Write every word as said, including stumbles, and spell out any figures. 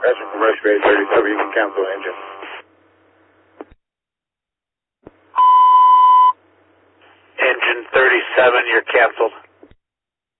Pressure from Rushway thirty-seven, you can cancel engine. Engine thirty-seven, you're canceled.